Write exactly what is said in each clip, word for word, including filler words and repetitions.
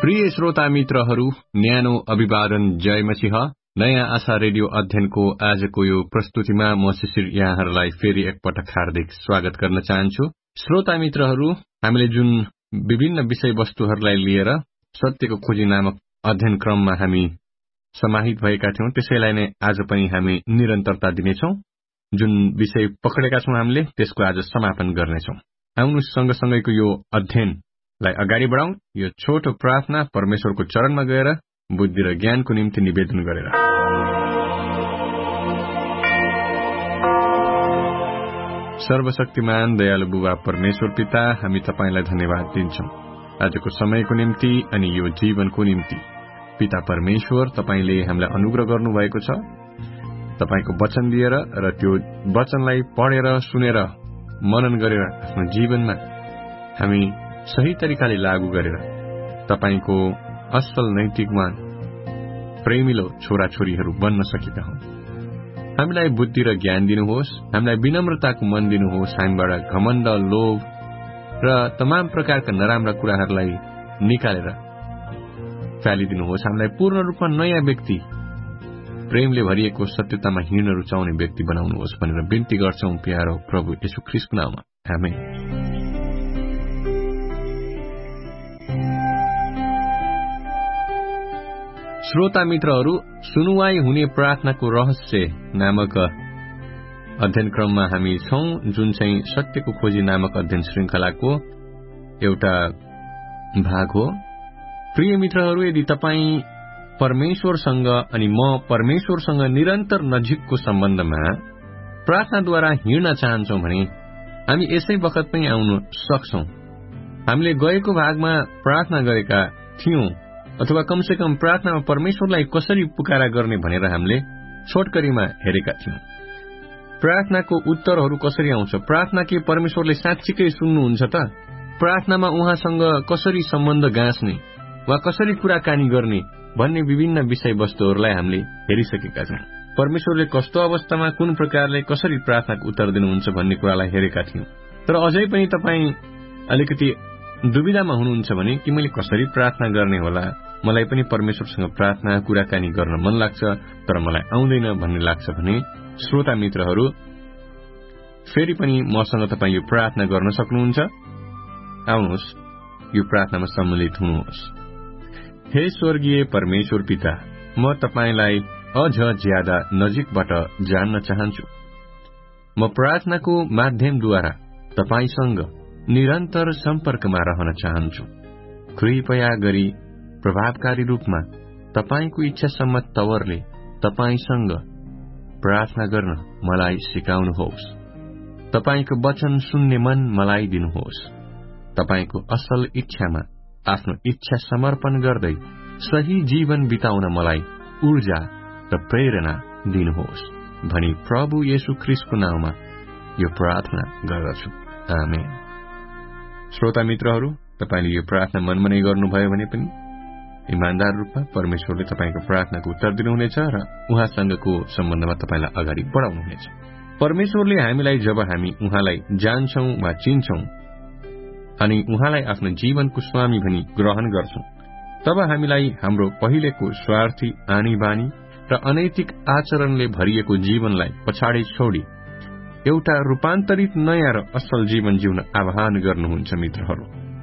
प्रिय श्रोता मित्रहरू, न्यानो अभिवादन, जय मसीह। नयाँ आशा रेडियो अध्ययनको आजको यो प्रस्तुतिमा म शिशिर यहाँहरूलाई फेरि एकपटक हार्दिक स्वागत गर्न चाहन्छु। श्रोता मित्रहरू, हामीले जुन विभिन्न विषयवस्तुहरूलाई लिएर सत्यको खोजी नामक अध्ययन क्रममा हामी समाहित भएका थियौं, त्यसैलाई नै आज पनि हामी निरन्तरता दिनेछौं। जुन विषय पक्रेका छौं हामीले त्यसको आज समापन गर्नेछौं। आउनु सँगसँगैको यो अध्ययनलाई अगाडि बढाउँ। यो छोटो प्रार्थना परमेश्वरको चरणमा गएर बुद्धि र ज्ञानको निम्ति निवेदन गरेर। सर्वशक्तिमान दयालु बुबा परमेश्वर पिता, हामी तपाईंलाई धन्यवाद दिन्छौं आजको समयको निम्ति अनि यो जीवनको निम्ति। पिता परमेश्वर, तपाईंले हामीलाई अनुग्रह गर्नुभएको छ तपाईंको वचन दिएर र त्यो वचनलाई पढेर सुनेर मनन गरेर आफ्नो जीवनमा हामी सही तरिकाले लागू गरेर तपाईंको असल नैतिकवान प्रेमिलो छोराछोरीहरू बन्न सकेका हौं। हामीलाई बुद्धि र ज्ञान दिनुहोस्, हामीलाई विनम्रताको मन दिनुहोस्, हामीबाट घमण्ड, लोभ र तमाम प्रकारका नराम्रा कुराहरूलाई निकालेर फालिदिनुहोस्। हामीलाई पूर्ण रूपमा नयाँ व्यक्ति, प्रेमले भरिएको सत्यतामा हिँड्न रुचाउने व्यक्ति बनाउनुहोस् भनेर बिन्ती गर्छौं प्यारो प्रभु येशू ख्रीष्टको नाममा, आमेन। श्रोता मित्रहरू, सुनुवाई हुने प्रार्थनाको रहस्य नामक अध्ययन क्रममा हामी छौं, जुन चाहिँ सत्यको खोजी नामक अध्ययन श्रृंखलाको एउटा भाग हो। प्रिय मित्रहरू, यदि तपाईं परमेश्वरसँग अनि म परमेश्वरसँग निरन्तर नजिकको सम्बन्धमा प्रार्थनाद्वारा हिँड्न चाहन्छौं भने हामी यसै बखत पनि आउन सक्छौं। हामीले गएको भागमा प्रार्थना गरेका थियौं, अथवा कमसे कम प्रार्थनामा परमेश्वरलाई कसरी पुकारा गर्ने भनेर हामीले छोटकरीमा हेरेका थियौं। प्रार्थनाको उत्तरहरू कसरी आउँछ, प्रार्थना के परमेश्वरले साँच्चीकै सुन्नुहुन्छ त, प्रार्थनामा उहाँसँग कसरी सम्बन्ध गाँच्ने वा कसरी कुराकानी गर्ने भन्ने विभिन्न विषयवस्तुहरूलाई हामीले हेरिसकेका छौं। परमेश्वरले कस्तो अवस्थामा कुन प्रकारले कसरी प्रार्थनाको उत्तर दिनुहुन्छ भन्ने कुरालाई हेरेका थियौं। तर अझै पनि तपाई अलिकति दुविधामा हुनुहुन्छ भने कि मैले कसरी प्रार्थना गर्ने होला, मलाई पनि परमेश्वरसँग प्रार्थना कुराकानी गर्न मन लाग्छ तर मलाई आउँदैन भन्ने लाग्छ भने श्रोता मित्रहरू, फेरि पनि मसँग तपाई यो प्रार्थना गर्न सक्नुहुन्छ। आउनुहोस्, यो प्रार्थनामा सम्मिलित हुनुहोस्। हे स्वर्गीय परमेश्वर पिता, म तपाईंलाई अझ ज्यादा नजिकबाट जान्न चाहन्छु। म प्रार्थनाको माध्यमद्वारा तपाईंसँग निरन्तर सम्पर्कमा रहन चाहन्छु। कृपया गरी प्रभावकारी रूपमा तपाईंको इच्छासम्म तवरले तपाईंसँग प्रार्थना गर्न मलाई सिकाउनुहोस्। तपाईंको वचन सुन्ने मन मलाई दिनुहोस्। तपाईंको असल इच्छामा आफ्नो इच्छा समर्पण गर्दै सही जीवन बिताउन मलाई ऊर्जा र प्रेरणा दिनुहोस् भनी प्रभु येशू ख्रीष्टको नाममा यो प्रार्थना गर्दछु, आमेन। श्रोता मित्रहरू, तपाईले यो प्रार्थना मनमा नै गर्नुभयो भने पनि इमानदार रूपमा परमेश्वरले तपाईको प्रार्थनाको उत्तर दिनुहुनेछ र उहाँसँगको सम्बन्धमा तपाईलाई अगाडि बढाउनुहुनेछ। परमेश्वरले हामीलाई जब हामी उहाँलाई जान्छौं वा चिन्छौं अनि उहाँलाई आफ्नो जीवनको स्वामी भनी ग्रहण गर्छौं, तब हामीलाई हाम्रो पहिलेको स्वार्थी आनी बानी र अनैतिक आचरणले भरिएको जीवनलाई पछाडि छोडी एउटा रूपान्तरित नयाँ र असल जीवन जिउन आह्वान गर्नुहुन्छ। मित्रहरू,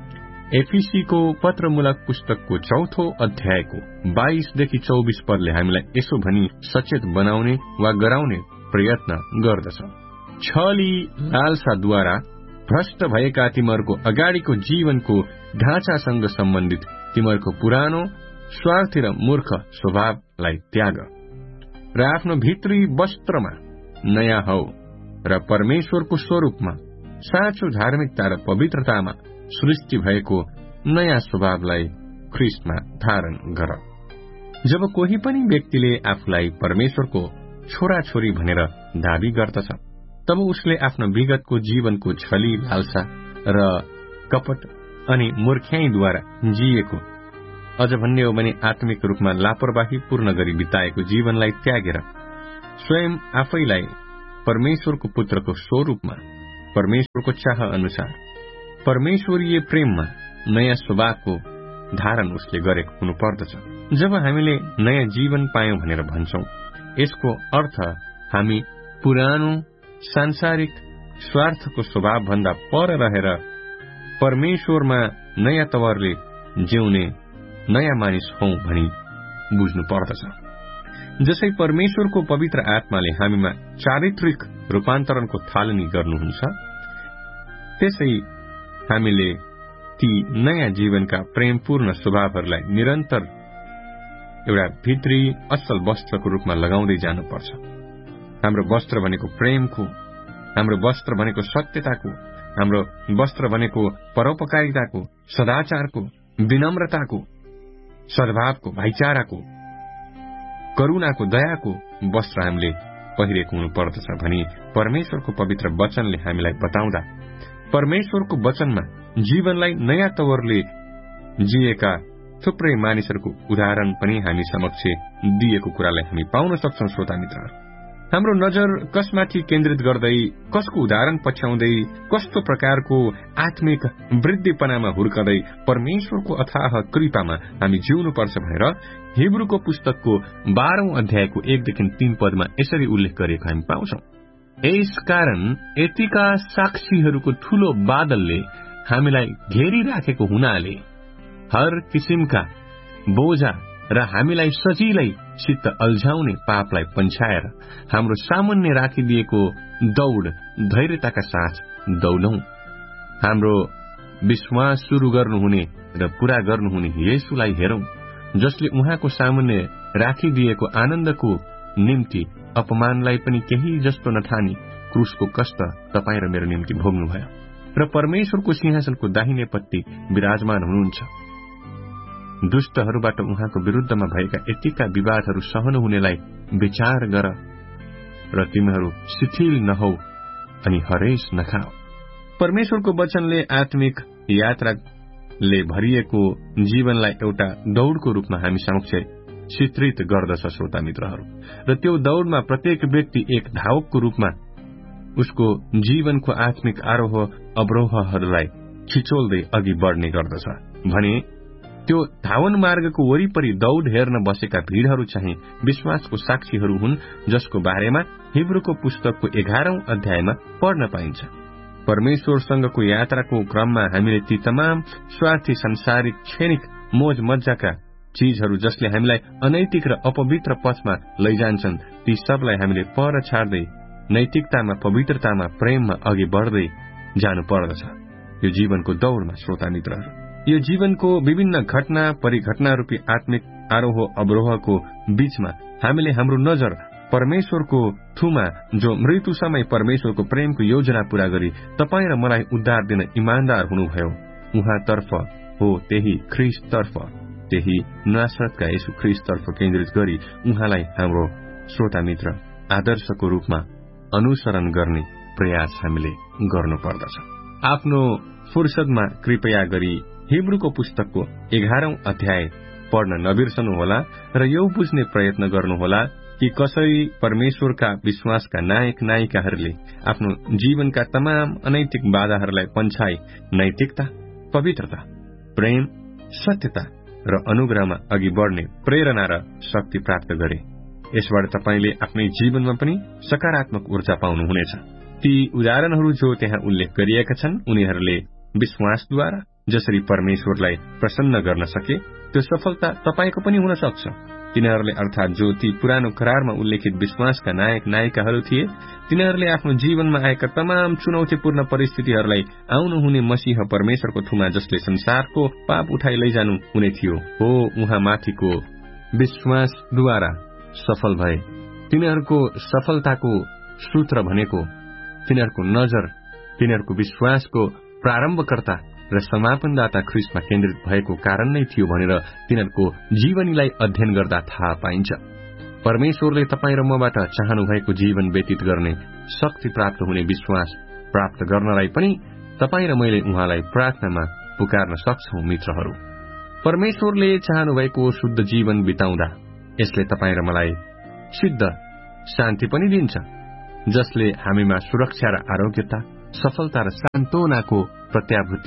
एफिसीको पत्रमूलक पुस्तकको चौथो अध्यायको बाइसदेखि चौबिस पदले हामीलाई यसो भनी सचेत बनाउने वा गराउने प्रयत्न गर्दछ। छली लालसाद्वारा भ्रष्ट भएका तिमीहरूको अगाडिको जीवनको ढाँचासँग सम्बन्धित तिमीहरूको पुरानो स्वार्थी र मूर्ख स्वभावलाई त्याग र आफ्नो भित्री वस्त्रमा नयाँ हौ र परमेश्वरको स्वरूपमा साँचो धार्मिकता र पवित्रतामा सृष्टि भएको नयाँ स्वभावलाई ख्रीष्टमा धारण गर। जब कोही पनि व्यक्तिले आफूलाई परमेश्वरको छोराछोरी भनेर दावी गर्दछ, तब उसले आफ्नो विगतको जीवनको छली लालसा र कपट अनि मूर्ख्याईद्वारा जिएको, अझ भन्ने हो भने आत्मिक रूपमा लापरवाही पूर्ण गरी बिताएको जीवनलाई त्यागेर स्वयं आफैलाई परमेश्वरको पुत्रको स्वरूपमा परमेश्वरको चाह अनुसार परमेश्वरीय प्रेममा नयाँ स्वभावको धारण उसले गरेको हुनुपर्दछ। जब हामीले नयाँ जीवन पायौं भनेर भन्छौं, यसको अर्थ हामी पुरानो सांसारिक स्वार्थको स्वभाव भन्दा पर रहेर परमेश्वरमा नयाँ तवरले जिउने नयाँ मानिस हौ भनी बुझ्नु पर्दछ। जसै परमेश्वरको पवित्र आत्माले हामीमा चारित्रिक रूपान्तरणको थालनी गर्नुहुन्छ, त्यसै हामीले ती नयाँ जीवनका प्रेमपूर्ण स्वभावहरूलाई निरन्तर एउटा भित्री असल वस्त्रको रूपमा लगाउँदै जानुपर्छ। हाम्रो वस्त्र भनेको प्रेमको, हाम्रो वस्त्र भनेको सत्यताको, हाम्रो वस्त्र भनेको परोपकारिताको, सदाचारको, विनम्रताको, सद्भावको, भाइचाराको, करुणाको, दयाको वस्त्र हामीले पहिरेको हुनुपर्दछ भनी परमेश्वरको पवित्र वचनले हामीलाई बताउँदा परमेश्वरको वचनमा जीवनलाई नयाँ तवरले जिएका थुप्रै मानिसहरूको उदाहरण पनि हामी समक्ष दिएको कुरालाई हामी पाउन सक्छौं। श्रोता मित्रहरू, हाम्रो नजर कसमाथि केन्द्रित गर्दै, कसको उदाहरण पछ्याउँदै, कस्तो प्रकारको आत्मिक वृद्धिपनामा हुर्कदै परमेश्वरको अथाह कृपामा हामी जिउनुपर्छ भनेर हिब्रूको पुस्तकको बाह्रौं अध्यायको एकदेखि तीन पदमा यसरी उल्लेख गरिएको हामी पाउँछौं। यसकारण यतिका साक्षीहरूको ठूलो बादलले हामीलाई घेरिराखेको हुनाले हर किसिमका बोझा र हामीलाई सजिलै चित्त अल्झाउने पापलाई पन्छाएर हाम्रो सामान्य राखिदिएको दौड़ धैर्यताका साथ दौडौं। हाम्रो विश्वास शुरू गर्नुहुने र पूरा गर्नुहुने येशूलाई हेरौं, जसले उहाँको सामान्य राखिदिएको आनन्दको निम्ति अपमानलाई पनि केही जस्तो नठानी क्रूसको कष्ट तपाईँ र मेरो निम्ति भोग्नुभयो र परमेश्वरको सिंहासनको दाहिनेपट्टि विराजमान हुनुहुन्छ। दुष्टहरूबाट उहाँको विरूद्धमा भएका यतिका विवादहरू सहन हुनेलाई विचार गर र तिमीहरू शिथिल नहौ अनि हरेस नखाओ। परमेश्वरको वचनले आत्मिक यात्राले भरिएको जीवनलाई एउटा दौड़को रूपमा हामी समक्ष चित्रित गर्दछ। श्रोता मित्रहरू, र त्यो दौड़मा प्रत्येक व्यक्ति एक धावकको रूपमा उसको जीवनको आत्मिक आरोह अवरोहहरूलाई खिचोल्दै अघि बढ़ने गर्दछ भने त्यो धावन मार्गको वरिपरि दौड़ हेर्न बसेका भीड़हरू चाहिँ विश्वासको साक्षीहरू हुन्, जसको बारेमा हिब्रूको पुस्तकको एघारौं अध्यायमा पढ्न पाइन्छ। परमेश्वरसँगको यात्राको क्रममा हामीले ती तमाम स्वार्थी संसारिक क्षणिक मोज मज्जाका चीजहरू जसले हामीलाई अनैतिक र अपवित्र पथमा लैजान्छन्, ती सबलाई हामीले पर छाड्दै नैतिकतामा, पवित्रतामा, प्रेममा अघि बढ़दै जानु पर्दछ। यो जीवनको दौड़मा श्रोता मित्रहरू, यो जीवनको विभिन्न घटना परिघटना रूपी आत्मिक आरोह अवरोहको बीचमा हामीले हाम्रो नजर परमेश्वरको थुमा, जो मृत्यु समय परमेश्वरको प्रेमको योजना पूरा गरी तपाईँ र मलाई उद्धार दिन इमानदार हुनुभयो, उहाँतर्फ हो, त्यही ख्रीष्टतर्फ, त्यही नासरतका येशू ख्रीष्टतर्फ केन्द्रित गरी उहाँलाई हाम्रो श्रोता मित्र आदर्शको रूपमा अनुसरण गर्ने प्रयास हामीले गर्नुपर्दछ। आफ्नो फुर्सदमा कृपया गरी हिब्रूको पुस्तकको एघारौं अध्याय पढ्न नबिर्सनुहोला र यो बुझ्ने प्रयत्न गर्नुहोला कि कसरी परमेश्वरका विश्वासका नायक नायिकाहरूले आफ्नो जीवनका तमाम अनैतिक बाधाहरूलाई पन्छाई नैतिकता, पवित्रता, प्रेम, सत्यता र अनुग्रहमा अघि बढ़ने प्रेरणा र शक्ति प्राप्त गरे। यसबाट तपाईले आफ्नै जीवनमा पनि सकारात्मक ऊर्जा पाउनुहुनेछ। ती उदाहरणहरू जो त्यहाँ उल्लेख गरिएका छन्, उनीहरूले विश्वासद्वारा जसरी परमेश्वरलाई प्रसन्न गर्न सके, त्यो सफलता तपाईको पनि हुन सक्छ। तिनीहरूले अर्थात जो ती पुरानो करारमा उल्लेखित विश्वासका नायक नायिकाहरू थिए, तिनीहरूले आफ्नो जीवनमा आएका तमाम चुनौतीपूर्ण परिस्थितिहरूलाई आउनुहुने मसीह परमेश्वरको थुमा, जसले संसारको पाप उठाइ लैजानु हुने थियो, हो उहाँ माथिको विश्वासद्वारा सफल भए। तिनीहरूको सफलताको सूत्र भनेको तिनीहरूको नजर तिनीहरूको विश्वासको प्रारम्भकर्ता र समापनदाता ख्रीष्टमा केन्द्रित भएको कारण नै थियो भनेर तिनीहरूको जीवनीलाई अध्ययन गर्दा थाहा पाइन्छ। परमेश्वरले तपाईँ र मबाट चाहनु भएको जीवन व्यतीत गर्ने शक्ति प्राप्त हुने विश्वास प्राप्त गर्नलाई पनि तपाईँ र मैले उहाँलाई प्रार्थनामा पुकार्न सक्छौ। मित्रहरू, परमेश्वरले चाहनु भएको शुद्ध जीवन बिताउँदा यसले तपाईँ र मलाई सिद्ध शान्ति पनि दिन्छ, जसले हामीमा सुरक्षा र आरोग्यता, सफलता र सान्त्वनाको प्रत्याभूति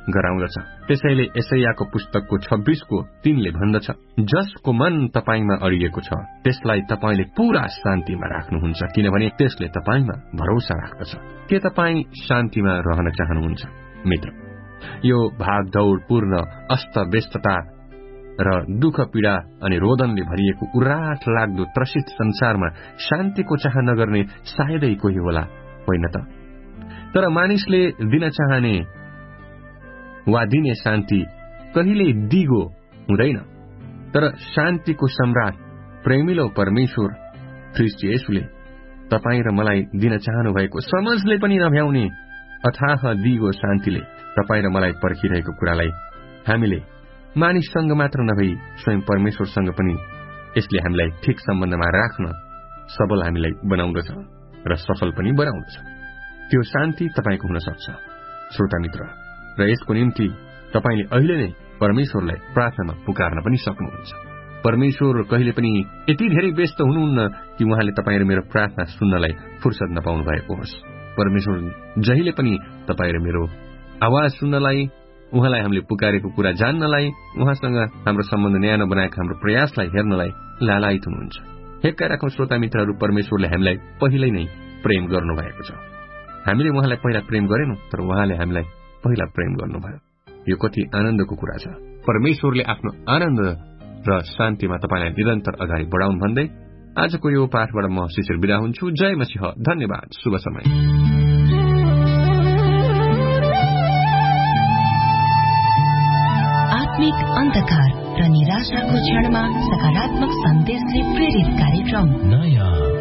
गराउँदछ। त्यसैले यसैयाको पुस्तकको छब्बीसको तीनले भन्दछ, जसको मन तपाईमा अडिएको छ त्यसलाई तपाईले पूरा शान्तिमा राख्नुहुन्छ, किनभने त्यसले तपाईमा भरोसा राख्दछ। के तपाई शान्तिमा रहन चाहनुहुन्छ मित्र? यो भागदौड पूर्ण अस्तव्यस्तता र दुःख पीड़ा अनि रोदनले भरिएको उराट लाग्दो त्रसित संसारमा शान्तिको चाह नगर्ने सायदै कोही होला, होइन त? तर मानिसले दिन चाहने वा दिने शान्ति कहिल्यै दिगो हुँदैन। तर शान्तिको सम्राट प्रेमिलो परमेश्वर ख्रीष्ट येशूले तपाई र मलाई दिन चाहनु भएको समझले पनि नभ्याउने अथाह दिगो शान्तिले तपाई र मलाई पर्खिरहेको कुरालाई हामीले मानिससँग मात्र नभई स्वयं परमेश्वरसँग पनि यसले हामीलाई ठिक सम्बन्धमा राख्न सबल हामीलाई बनाउँदछ र सफल पनि बनाउँदछ। त्यो शान्ति तपाईको हुन सक्छ श्रोता मित्र, र यसको निम्ति तपाईले अहिले नै परमेश्वरलाई प्रार्थनामा पुकार्न पनि सक्नुहुन्छ। परमेश्वर कहिले पनि यति धेरै व्यस्त हुनुहुन्न कि उहाँले तपाईँ र मेरो प्रार्थना सुन्नलाई फुर्सद नपाउनु भएको होस्। परमेश्वर जहिले पनि तपाईँ र मेरो आवाज सुन्नलाई, उहाँलाई हामीले पुकारेको कुरा जान्नलाई, उहाँसँग हाम्रो सम्बन्ध न्यानो बनाएको हाम्रो प्रयासलाई हेर्नलाई लालायित हुनुहुन्छ। हेक्का राखौं श्रोता मित्रहरू, परमेश्वरले हामीलाई पहिल्यै नै प्रेम गर्नुभएको छ। हामीले उहाँलाई पहिला प्रेम गरेनौं, तर उहाँले हामीलाई पहिला प्रेम गर्नुभयो। यो कति आनन्दको कुरा छ। परमेश्वरले आफ्नो आनन्द र शान्तिमा तपाईलाई निरन्तर अगाडि बढाउन् भन्दै आजको यो पाठबाट म शिशिर बिदा हुन्छु। जय मसीह। धन्यवाद। शुभ समय। आत्मिक अन्धकार र निराशाको क्षणमा सकारात्मक सन्देशले प्रेरित कार्यक्रम नयाँ